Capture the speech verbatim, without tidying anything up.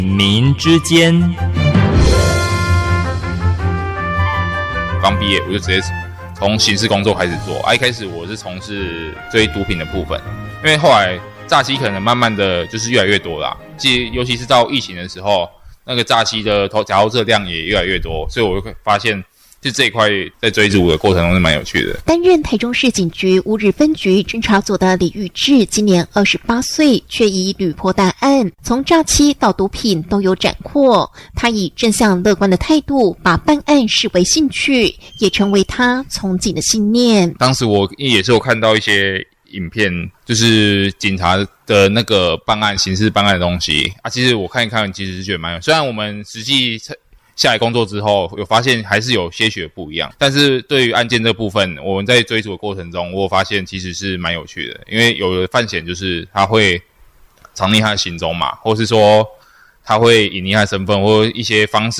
民之间。 刚毕业我就直接从刑事工作开始做，啊，一开始我是从事追毒品的部分，因为后来诈欺可能慢慢的就是越来越多啦，即尤其是到疫情的时候，那个诈欺的投假投资量也越来越多，所以我会发现就这一块在追逐的过程中是蛮有趣的。 担任台中市警局乌日分局侦查组的李玉志，今年二十八岁，却以屡破大案，从诈欺到毒品都有斩获。他以正向乐观的态度，把办案视为兴趣，也成为他从警的信念。 当时我也是有看到一些影片，就是警察的那个办案、刑事办案的东西啊，其实我看一看，其实是觉得蛮有。虽然我们实际下来工作之后，有发现还是有些许不一样，但是对于案件这部分，我们在追逐的过程中，我有发现其实是蛮有趣的。因为有的犯嫌就是他会藏匿他的行踪嘛，或是说他会隐匿他的身份，或一些方式。